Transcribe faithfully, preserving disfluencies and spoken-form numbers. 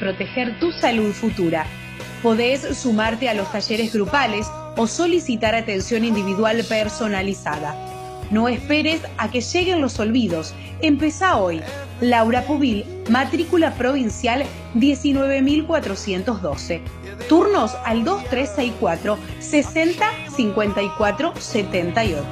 proteger tu salud futura. Podés sumarte a los talleres grupales o solicitar atención individual personalizada. No esperes a que lleguen los olvidos. Empezá hoy. Laura Pubil, matrícula provincial diecinueve mil cuatrocientos doce. Turnos al dos tres seis cuatro, sesenta, cincuenta y cuatro, setenta y ocho.